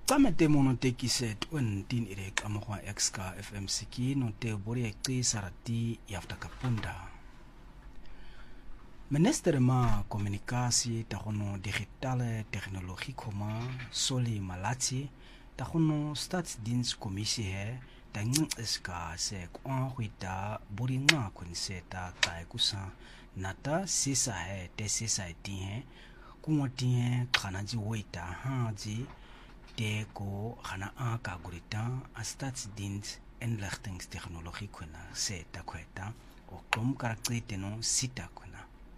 Tsamete mono tekiset tin irek amokwa XK FMC ki no te bori sarati yafta kapunda. Minister ma komunikasi takono digitale teknologi koma soli malati takono stadsdienst commissie he tanging eska se kwa huita bori nga kunseta taikusa nata sisa he te sisa he kumwati he kanaji waita haji de ko gana aka gurita a stadsdienst inlichtingstechnologie kuna se takweta o kom karakterite no sita kuna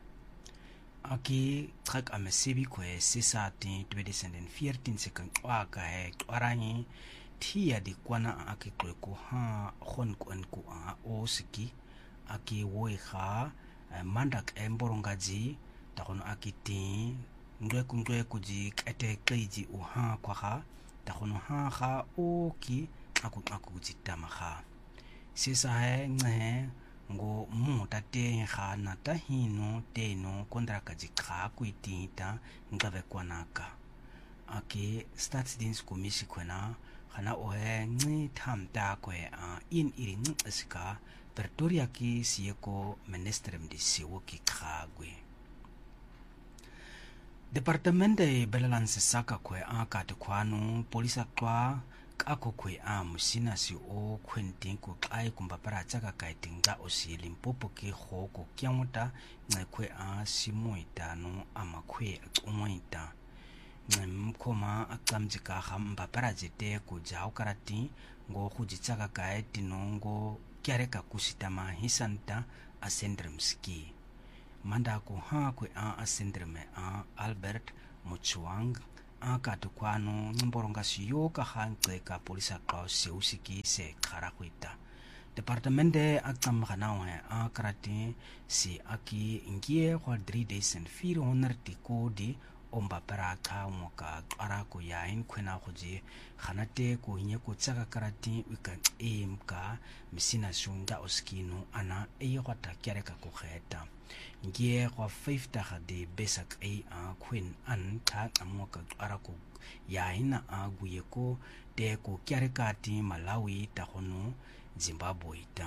aki trak amesebi kwe sisati 2014 sekang waka he twarangi tia di kwana aki kwe ko ha khon ku a osiki aki woiha mandak emborongaji takono aki ti ngwe kuji kete kleji uha kwa ha takono ha oki aku jitama ha sisa he nge ngo mutate ha nata hino teno kontraka jikha kuitita ngave kwanaka aki stadsdienst commissie kwena hana ohe ngi thamta kwe in iring eska Pretoria ki sieko minister mdi siwo ki khagwe Departamente Belalanse saka kwe kate kwanu polisa kwa kako kwe musina si o kwenting ko kai kumbapara chaka kaitinga osi Limpopo ki hoko kiamuta ngekwe simoita no amakwe umoita mkoma akamjika hambapara jete ko jao karati ngo hujichaka kaitino ngo kyareka kusitama hisanta asendremski manda ko kwe asendreme Albert Muchwang katu kwano mboronga siyo ka hankleka polisa kwa seusiki se karakwita departamente akamganawe karati si aki ngie kwa 3 days and 400 tikodi omba paraka moka arako yain kwena khoji khanate ko hinye ko tsaka karati wika emka misina sunda oskino ana eyota kyareka ko kheta ngie kwa 5 daga de besak kwin an ta amoka arako yain aguyeko de ko kyareka ti Malawi tahono Zimbabwe ta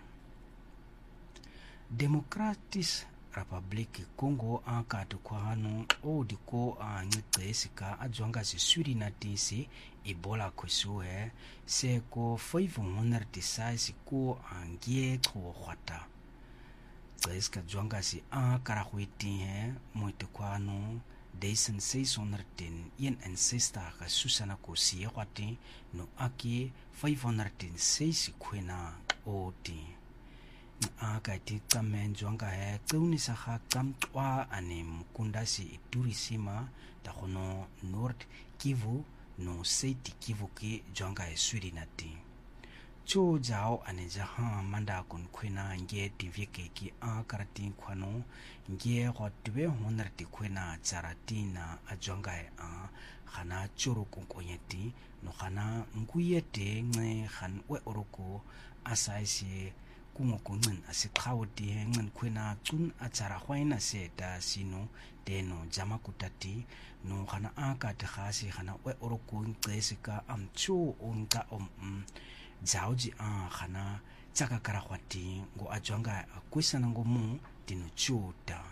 Democratic Republic Congo katu kwano odiko ngitesika ajwanga sisuri na tisi Ebola kusue seko 500 ko angie ko khwata tseska jwanga si karakhwiti he moite kwano Dyson 610 yen ancestor ka susana ko siye khwati no aki 506 kwena oti akaiti kamenjwanga he tseunisa ha kamtwa ane mkunda si iturisima takono North Kivu no Seti Kivu ki jwanga he surinati cho jao ane jaha manda kun kwena nge tivike ki karati kwano nge hotwe honarti kwena charatina ajwanga he khana choro kunkonyeti no khana nguyete nge khan we oroko asaisi kungokungin asikhawti ngin kwena tun achara khwaina seta sino deno jama kutati no khana akati khasi khana we oroko ngcesika amchu onka jauji khana chaka karakhwati ngo ajwanga kwisana ngo mu dino chuta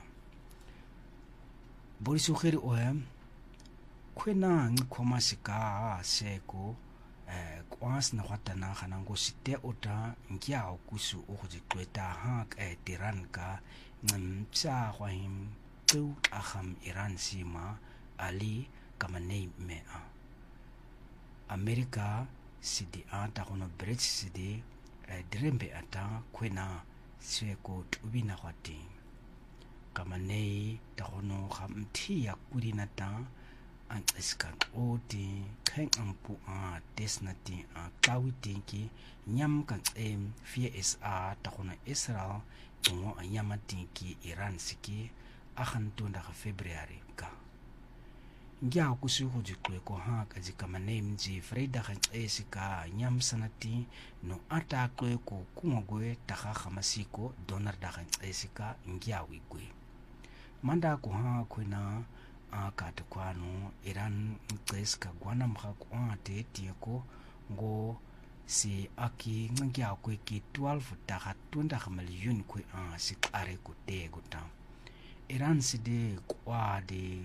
boriso kheri ohem kwena ngikhoma sika seko kwas na watana khana ngo site ota ngiao kusu ukujitweta tiran ka ngimcha khwahim tu akham Iran sima ali kamanei mea Amerika sidi ata kono Brits sidi drembe ata kwena seko tubina khwati kamanei takono khamthi yakurina ta anqiska oti khengampu desnati kawitinki nyam kan FSA takono Israel tungo anyamatinki Iran siki akhantunda ka February ka ngia kusuhu jikwe ko kajikamane mji Freida kan esika nyam sanati no ata kwe ko kumogwe takha khamasiko donar da kan esika ngia wigwe manda ko kwena kati kwano Iran nceska gwana mhakwate tieko ngo si aki ngia kwe ki 12 taka 20 million kwe si kare kute guta Iran side kwa de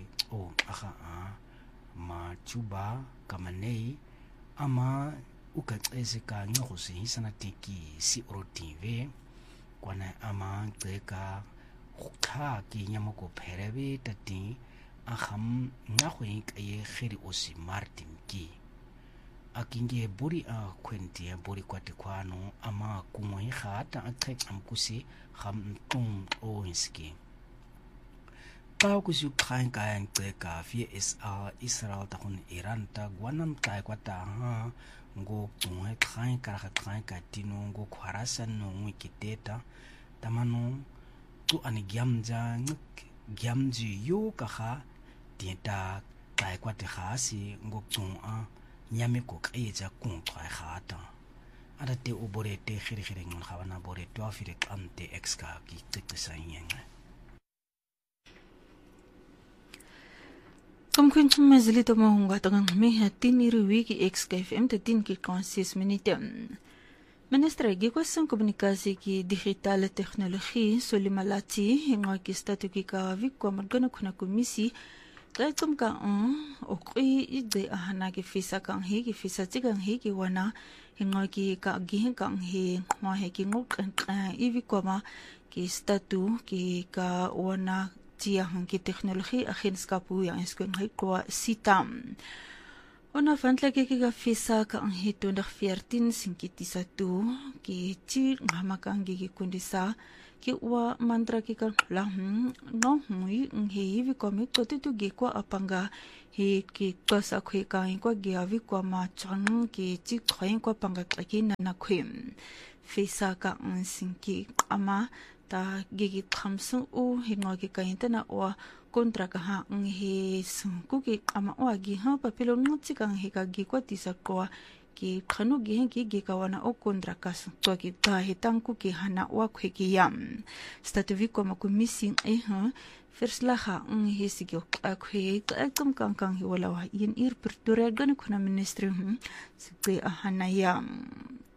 ma chuba kamanei ama ukaxeseka ngosi hisana tiki si rotive kwana ama xeka khukha ki nyamoko pherebe tati akham ngahwe kaye khiri osi martin ki akinge buri kwenti buri kwati kwano ama kumwe khata akhek amkusi kham tung oinski ta kusu khain kayan xeka fi Israel ta kun Iran ta gwanam ta kwata ha ngo tungwe khain ka tino ngo khwarasan no ngikiteta tamano tu ani gyamji yo kaha tienta tai kwate khasi ngo tung nyame ko kayeja kun twai khata ada te obore te khiri ngon khawana bore to afire kamte exka ki tsekisa yenga Kumkun chumazili to mahunga tangang me hatin iriwi ki XKFM tatin ki 6 minute. Ministra gi kwasang komunikasi ki digital teknologi Solimalati hinga ki statu ki ka vikwa margana kuna komisi kaitum ka okui ide ahana ki fisa kang hi ki fisa tigang hi ki wana hinga ki ka gihin kang hi ma he ki ngok ivikwa ma ki statu ki ka wana tia ki teknologi agentskapu yang iskun kwa sitam ona fantlake ki ka fisa ka ang hi 2014 singkiti 1 ki chi ngamakang gi kundisa ki wa mantra ki ka lahum no mui ngi vi komi totitu gi kwa apanga hi ki tosa khoi ka kwa gi avi kwa ma chang ki chi khoi kwa panga ki na khim fisa ka ang singki ama ta gigi thamsung u hingo ki kaintana wa kontra ka ha ngi sungku ki ama wa gi ha papilo ngchi kang he ka gi ko tisa ko ki khanu gi gi kawana o kontra ka to ki ta hitang ku ki hana wa khwe ki yam statuvi ko ma ku missing first la ha ngi sigyo khwe ta ekam kang hi wala wa yin ir perture gan khuna ministry sikwe hana yam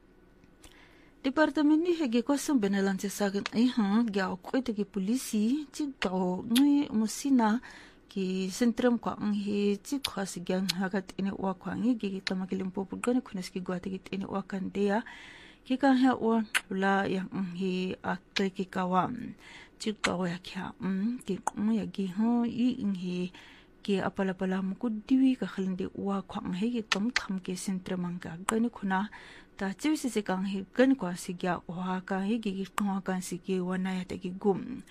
Departamen ni hege kwasang benalante sagan gya okwete ki polisi ti to ngi musina ki sentrum kwa ngi ti khasi gyang hagat ine wa kwa ngi gi tamakilim po pugane kunas ki gwate ki ine wa kandeya ki ka ha wa la yang ngi akte ki kawam ti to ya kya ki ya gi ho i ngi ki apala mu ku diwi ka khalinde wa kwa ngi ki tom tham ki sentrum anga gane kuna ta chisi se kang hi gan kwa si gya wa ka hi gi kwa kan si ki wana ya ta gi gum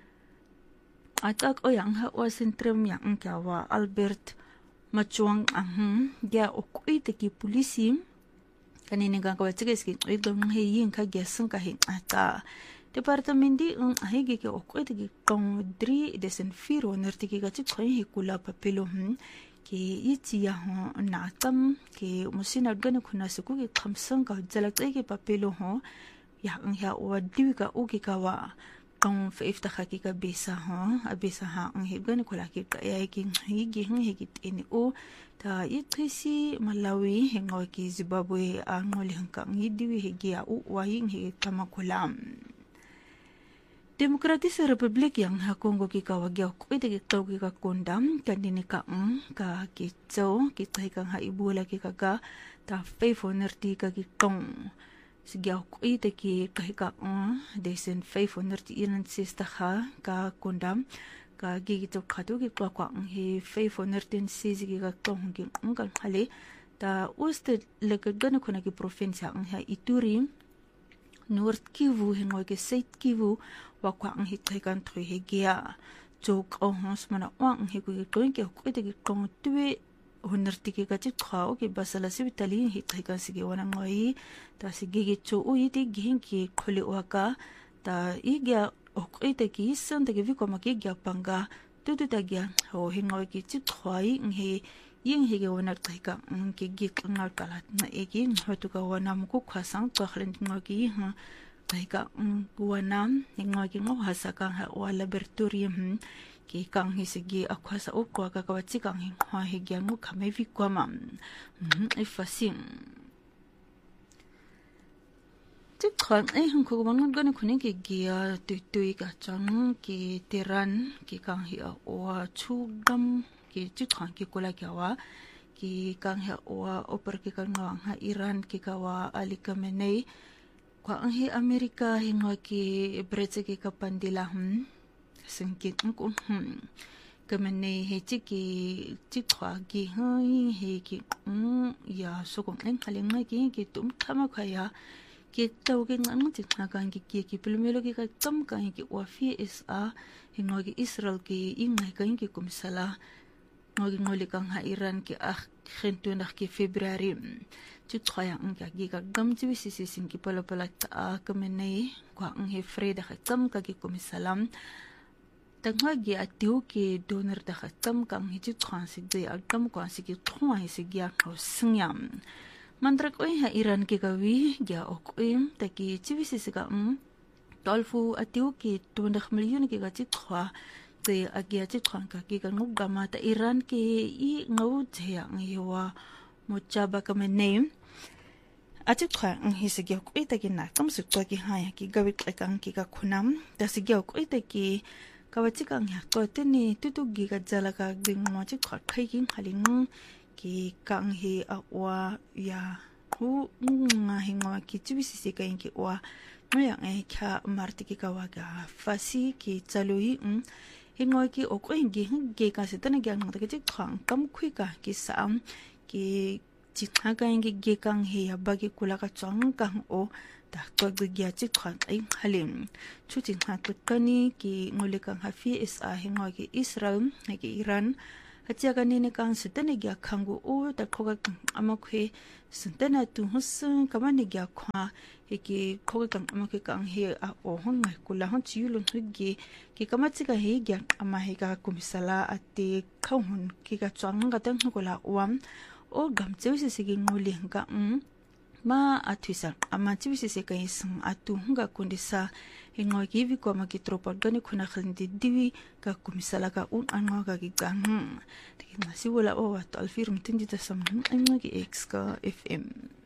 atak o yang ha wa sentrum yang kya wa Albert machuang gya okui te ki polisi kanini ga ka chige ski i dong hi yin ka gya sang ka hi ata department di hi gi ki okui te ki kong 3 desen 4 oner te ki ga chi khoi hi kula papilo ki iti ya ho na tam ki musina gana kuna suku ki khamsang ka jalak ki papelo ho ya ang ya wa diwi ka uki ka wa kong fa ifta ki ka besa ho abesa ha ang hi gana kula ki ka ya ki gi ki tini o ta itrisi Malawi hengo ki Zimbabwe ang ngoli hangka ngi diwi hi ya u wa yin hi tamakulam Demokratis Republik yang Kongo ki kawagyaw ko ite ki tau ki kakundam kanini ka ki tsaw ki tahi kang haibula ki kaga ta fayfonerti ka ki tong sigyaw ko ite ki kahika desen fayfonerti inan sista ka kundam ka gigito kato ki kwa hi fayfonerti sisi ki kakong ki kan hali ta uste lekagana kuna ki provincia ang Ituri North Kivu hingo ki South Kivu wakwa ang hitay kan tui hegia jok ohos mana wang he ku ki ki ite ki kong tuwe hunerti ki ka chit khao ki basala sibitali hitay kan sige wana ngoi ta sige gi chu u ite gi ki kholi waka ta igya ok ite ki san ta ki vi ko ma ki gya panga tu ta gya ho hingo ki chit khoi he yin hege wana taika ki gi ngal kalat na egi hotu ka wana muku khasang to khlen ngoki taika wana ngoki ngo hasaka wala berturium ki kang hisigi akwasa okwa ka kawatsi kang hwa higyan mo kame vikwa mam ifasim tikhan hung ko bangon gani kuning ki gia tui ka chang ki tiran ki kang hi wa chugam ki tikhan ki kula kyawa ki kang hi wa oper ki kang ngawang ha Iran ki kawa Ali Khamenei kwa ang hi Amerika hinga ki bretse ki kapandila singkit ko Khamenei he tikwa ki he ki ya sokong eng haling ki tum kama khaya ki tawge ngang tikna kan ki pilmelo ki ka tam kan ki wafi SA hinga ki Israel ki ingay kan ki kumsala ngoli kang ha Iran ki khentu nak ki February tikwa ang ki ka gam jiwi sing ki pala ta Khamenei kwa ang he Freda ka tam ka ki kumsalam tangwa gi atiu ki donor da ka tam kang hi tikwa si de agam kwa si ki thwa hi si gya ko singyam mandrak oi ha Iran ki gawi gya ok ta ki chivisi siga tolfu atiu ki 20 milyon ki ga tikwa te agya tikwa ka ki ga ngugama ta Iran ki I ngau thya ngiwa mochaba Khamenei atikwa hi sigya ok ta ki na kam su ki ha ki gawi kang ki ga khunam ta sigya ok ta ki kawati kang ya ko tini tutu gi ga jala ka ding mo tikwa khai king haling ki kang hi awa ya hu nga hinga ki chibisi se kain ki wa ngoya ngai kha marti ki kawaga fasi ki chalui hinga ki okoi gi ka se tana gyang ta ki khang kam khui ka ki sam ki chitha kain gi kang hi ya bagi kula ka chang kang o ta ko gi chi khang ai halim chuti ha kani ki ngole kang ha fi SA hinga ki Israel ki Iran hatia kanini kang sitane gya khangu o ta khoga amakhe sintana tu husun kamani gya khwa ki khoga kang amakhe kang he a o hon mai kula hon chiulun hugi ki kamatsi ka he gya ama he ka kumisala ate khawun ki ka chang ga tang kula wam o gam chewsi sigi ngoli nga ma atwisa ama chewsi se ka isang atu nga kundisa hingo ki vi ko ma ki tropa gani khuna khandi diwi ka kumisala ka anwa ka ki gang tikin nasi wala o wa to alfirm tindi ta sam anwa ki X ka FM